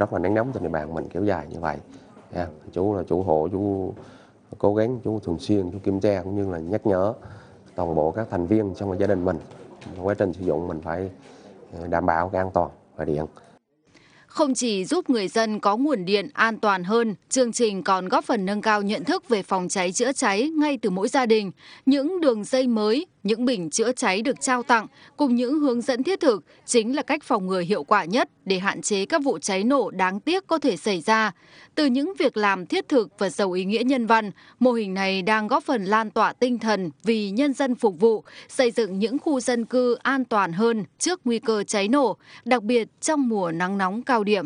rất là nắng nóng trên địa bàn mình kéo dài như vậy. Chú là chủ hộ, chú cố gắng, chú thường xuyên chú kiểm tra cũng như là nhắc nhở toàn bộ các thành viên trong gia đình mình. Quá trình sử dụng mình phải đảm bảo cái an toàn về điện. Không chỉ giúp người dân có nguồn điện an toàn hơn, chương trình còn góp phần nâng cao nhận thức về phòng cháy chữa cháy ngay từ mỗi gia đình. Những đường dây mới, những bình chữa cháy được trao tặng cùng những hướng dẫn thiết thực chính là cách phòng ngừa hiệu quả nhất để hạn chế các vụ cháy nổ đáng tiếc có thể xảy ra. Từ những việc làm thiết thực và giàu ý nghĩa nhân văn, mô hình này đang góp phần lan tỏa tinh thần vì nhân dân phục vụ, xây dựng những khu dân cư an toàn hơn trước nguy cơ cháy nổ, đặc biệt trong mùa nắng nóng cao điểm.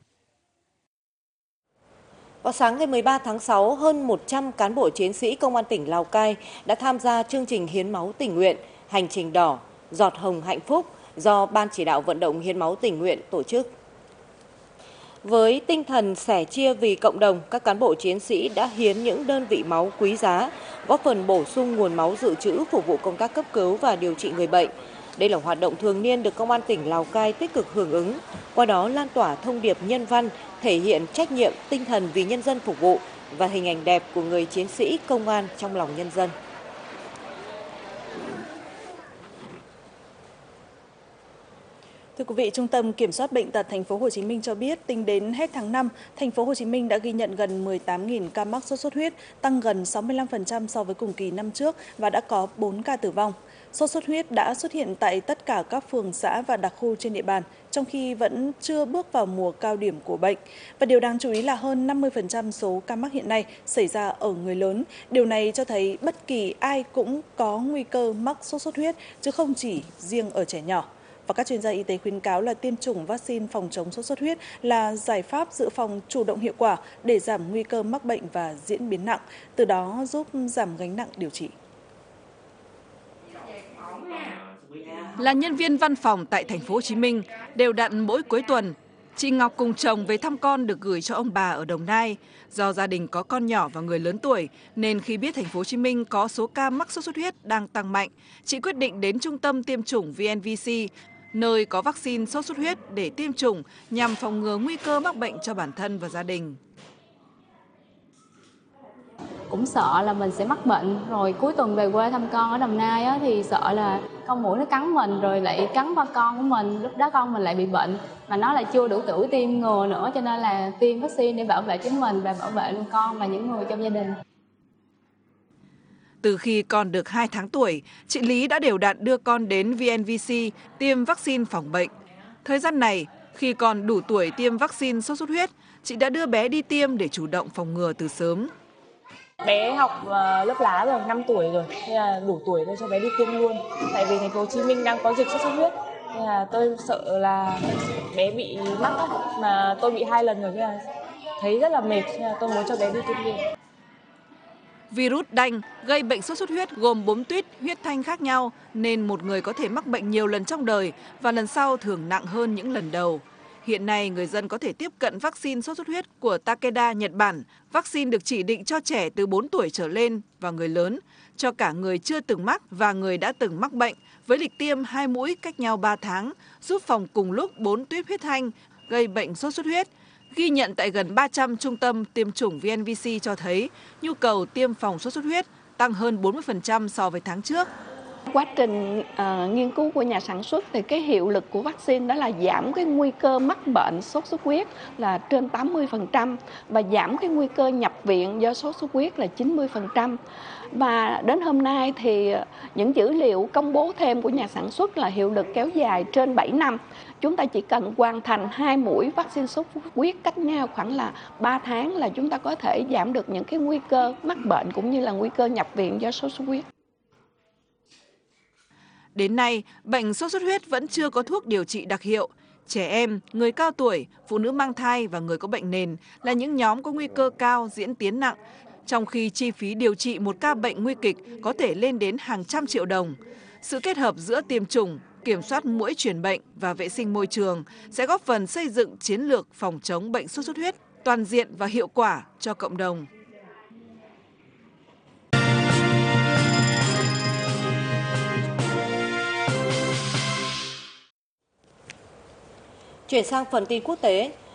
Vào sáng ngày 13 tháng 6, hơn 100 cán bộ chiến sĩ công an tỉnh Lào Cai đã tham gia chương trình hiến máu tình nguyện Hành trình đỏ, giọt hồng hạnh phúc do Ban chỉ đạo vận động hiến máu tình nguyện tổ chức. Với tinh thần sẻ chia vì cộng đồng, các cán bộ chiến sĩ đã hiến những đơn vị máu quý giá, góp phần bổ sung nguồn máu dự trữ phục vụ công tác cấp cứu và điều trị người bệnh. Đây là hoạt động thường niên được Công an tỉnh Lào Cai tích cực hưởng ứng, qua đó lan tỏa thông điệp nhân văn, thể hiện trách nhiệm, tinh thần vì nhân dân phục vụ và hình ảnh đẹp của người chiến sĩ công an trong lòng nhân dân. Thưa quý vị, Trung tâm Kiểm soát Bệnh tật Thành phố Hồ Chí Minh cho biết, tính đến hết tháng 5, Thành phố Hồ Chí Minh đã ghi nhận gần 18.000 ca mắc sốt xuất huyết, tăng gần 65% so với cùng kỳ năm trước và đã có 4 ca tử vong. Sốt xuất huyết đã xuất hiện tại tất cả các phường xã và đặc khu trên địa bàn, trong khi vẫn chưa bước vào mùa cao điểm của bệnh. Và điều đáng chú ý là hơn 50% số ca mắc hiện nay xảy ra ở người lớn. Điều này cho thấy bất kỳ ai cũng có nguy cơ mắc sốt xuất huyết, chứ không chỉ riêng ở trẻ nhỏ. Và các chuyên gia y tế khuyến cáo là tiêm chủng vaccine phòng chống sốt xuất huyết là giải pháp dự phòng chủ động hiệu quả để giảm nguy cơ mắc bệnh và diễn biến nặng, từ đó giúp giảm gánh nặng điều trị. Là nhân viên văn phòng tại Thành phố Hồ Chí Minh, đều đặn mỗi cuối tuần, chị Ngọc cùng chồng về thăm con được gửi cho ông bà ở Đồng Nai. Do gia đình có con nhỏ và người lớn tuổi, nên khi biết Thành phố Hồ Chí Minh có số ca mắc sốt xuất huyết đang tăng mạnh, chị quyết định đến trung tâm tiêm chủng VNVC, nơi có vaccine sốt xuất huyết để tiêm chủng nhằm phòng ngừa nguy cơ mắc bệnh cho bản thân và gia đình. Cũng sợ là mình sẽ mắc bệnh, rồi cuối tuần về quê thăm con ở Đồng Nai á, thì sợ là con muỗi nó cắn mình rồi lại cắn qua con của mình, lúc đó con mình lại bị bệnh, mà nó lại chưa đủ tuổi tiêm ngừa nữa, cho nên là tiêm vaccine để bảo vệ chính mình và bảo vệ luôn con và những người trong gia đình. Từ khi con được 2 tháng tuổi, chị Lý đã đều đặn đưa con đến VNVC tiêm vaccine phòng bệnh. Thời gian này, khi còn đủ tuổi tiêm vaccine sốt xuất huyết, chị đã đưa bé đi tiêm để chủ động phòng ngừa từ sớm. Bé học lớp lá rồi, 5 tuổi rồi, nên là đủ tuổi tôi cho bé đi tiêm luôn. Tại vì Thành phố Hồ Chí Minh đang có dịch sốt xuất huyết, nên là tôi sợ là bé bị mắc, mà tôi bị 2 lần rồi nên là thấy rất là mệt, nên là tôi muốn cho bé đi tiêm luôn. Virus đanh gây bệnh sốt xuất huyết gồm 4 tuýp huyết thanh khác nhau, nên một người có thể mắc bệnh nhiều lần trong đời và lần sau thường nặng hơn những lần đầu. Hiện nay, người dân có thể tiếp cận vaccine sốt xuất huyết của Takeda, Nhật Bản. Vaccine được chỉ định cho trẻ từ 4 tuổi trở lên và người lớn, cho cả người chưa từng mắc và người đã từng mắc bệnh, với lịch tiêm 2 mũi cách nhau 3 tháng, giúp phòng cùng lúc 4 tuýp huyết thanh gây bệnh sốt xuất huyết. Ghi nhận tại gần 300 trung tâm tiêm chủng VNVC cho thấy nhu cầu tiêm phòng sốt xuất huyết tăng hơn 40% so với tháng trước. Quá trình nghiên cứu của nhà sản xuất thì cái hiệu lực của vaccine đó là giảm cái nguy cơ mắc bệnh sốt xuất huyết là trên 80% và giảm cái nguy cơ nhập viện do sốt xuất huyết là 90%. Và đến hôm nay thì những dữ liệu công bố thêm của nhà sản xuất là hiệu lực kéo dài trên 7 năm. Chúng ta chỉ cần hoàn thành 2 mũi vaccine sốt xuất huyết cách nhau khoảng là 3 tháng là chúng ta có thể giảm được những cái nguy cơ mắc bệnh cũng như là nguy cơ nhập viện do sốt xuất huyết. Đến nay, bệnh sốt xuất huyết vẫn chưa có thuốc điều trị đặc hiệu. Trẻ em, người cao tuổi, phụ nữ mang thai và người có bệnh nền là những nhóm có nguy cơ cao diễn tiến nặng, trong khi chi phí điều trị một ca bệnh nguy kịch có thể lên đến hàng trăm triệu đồng. Sự kết hợp giữa tiêm chủng, kiểm soát muỗi truyền bệnh và vệ sinh môi trường sẽ góp phần xây dựng chiến lược phòng chống bệnh sốt xuất huyết toàn diện và hiệu quả cho cộng đồng. Chuyển sang phần tin quốc tế,